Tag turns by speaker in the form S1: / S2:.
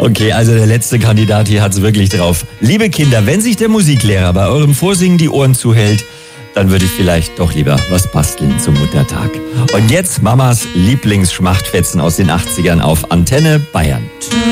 S1: Okay, also der letzte Kandidat hier hat's wirklich drauf. Liebe Kinder, wenn sich der Musiklehrer bei eurem Vorsingen die Ohren zuhält, dann würde ich vielleicht doch lieber was basteln zum Muttertag. Und jetzt Mamas Lieblingsschmachtfetzen aus den 80ern auf Antenne Bayern.